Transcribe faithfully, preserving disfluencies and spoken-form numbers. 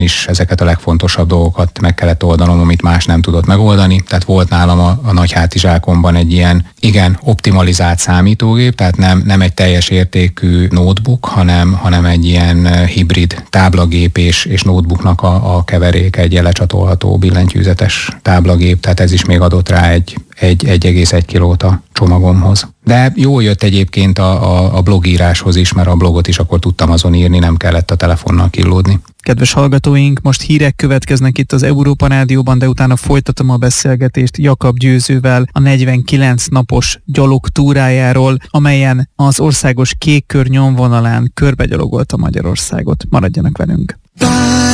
is ezeket a legfontosabb dolgokat meg kellett oldanom, amit más nem tudott megoldani. Tehát volt nálam a, a nagy hátizsákomban egy ilyen igen optimalizált számítógép, tehát nem, nem egy teljes értékű notebook, hanem, hanem egy ilyen hibrid táblagép és, és notebooknak a, a keverék, egy lecsatolható billentyűzetes táblagép, tehát ez is még adott rá egy, egy egy egész egy kilót a csomagomhoz. De jól jött egyébként a, a, a blogíráshoz is, mert a blogot is akkor tudtam azon írni, nem kellett a telefonnal killódni. Kedves hallgatóink, most hírek következnek itt az Európa Rádióban, de utána folytatom a beszélgetést Jakab Győzővel a negyvenkilenc napos gyalogtúrájáról, amelyen az országos kékkör nyomvonalán körbegyalogolta Magyarországot. Maradjanak velünk!